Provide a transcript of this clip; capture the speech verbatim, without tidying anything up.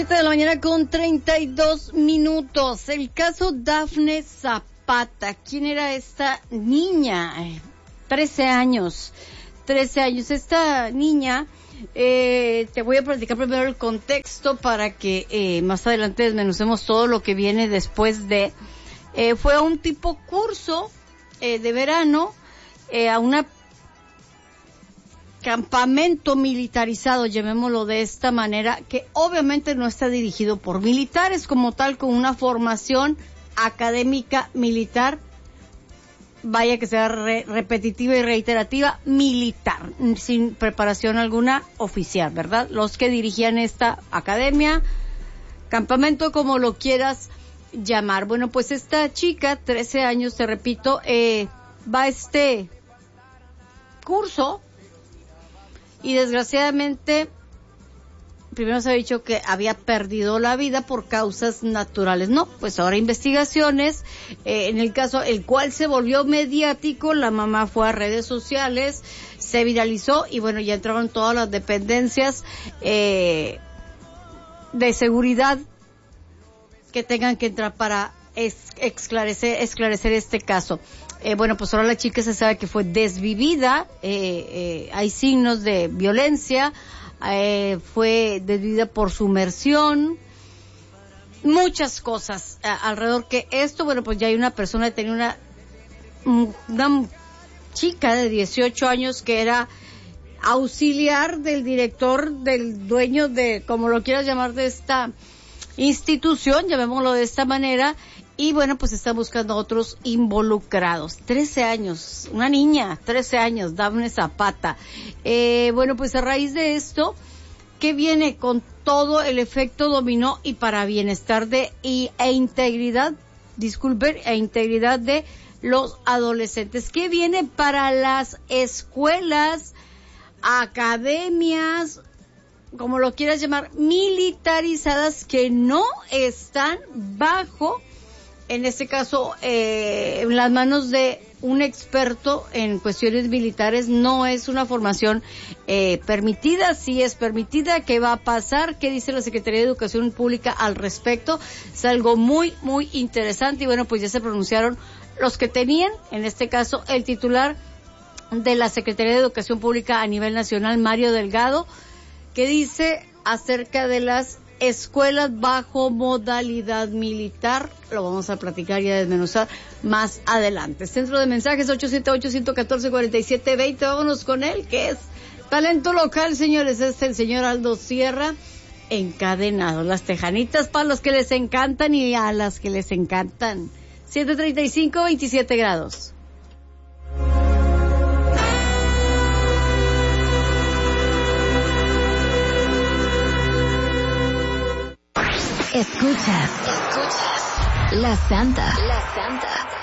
siete de la mañana con treinta y dos minutos. El caso Dafne Zapata. ¿Quién era esta niña? trece años. trece años. Esta niña, eh, te voy a platicar primero el contexto para que eh, más adelante desmenucemos todo lo que viene después de... Eh, fue a un tipo curso eh, de verano, eh, a una campamento militarizado, llamémoslo de esta manera, que obviamente no está dirigido por militares como tal, con una formación académica militar, vaya que sea re- repetitiva y reiterativa, militar, sin preparación alguna oficial, ¿verdad? Los que dirigían esta academia, campamento, como lo quieras llamar. Bueno, pues esta chica, trece años, te repito, eh, va a este curso. Y desgraciadamente, primero se ha dicho que había perdido la vida por causas naturales. No, pues ahora investigaciones, eh, en el caso el cual se volvió mediático, la mamá fue a redes sociales, se viralizó y bueno, ya entraron todas las dependencias eh, de seguridad que tengan que entrar para es, esclarecer, esclarecer este caso. Eh, bueno, pues ahora la chica se sabe que fue desvivida, eh, eh, hay signos de violencia, eh, fue desvivida por sumersión, muchas cosas eh, alrededor que esto. Bueno, pues ya hay una persona, tenía una, una chica de dieciocho años que era auxiliar del director, del dueño de, como lo quieras llamar, de esta institución, llamémoslo de esta manera. Y bueno, pues está buscando a otros involucrados. trece años, una niña, trece años, Dafne Zapata. Eh, bueno, pues a raíz de esto, que viene con todo el efecto dominó y para bienestar de y, e integridad, disculpen, e integridad de los adolescentes. ¿Qué viene para las escuelas, academias, como lo quieras llamar, militarizadas, que no están bajo, en este caso, eh, en las manos de un experto en cuestiones militares? No es una formación eh, permitida. Si es permitida, ¿qué va a pasar? ¿Qué dice la Secretaría de Educación Pública al respecto? Es algo muy, muy interesante y bueno, pues ya se pronunciaron los que tenían, en este caso, el titular de la Secretaría de Educación Pública a nivel nacional, Mario Delgado, que dice acerca de las escuelas bajo modalidad militar. Lo vamos a platicar y a desmenuzar más adelante. Centro de mensajes ocho siete ocho, uno uno cuatro, cuatro siete dos cero. Vámonos con él, que es talento local, señores. Es el señor Aldo Sierra, encadenado. Las tejanitas para los que les encantan y a las que les encantan. siete treinta y cinco, veintisiete grados. Escuchas, escuchas La Santa, La Santa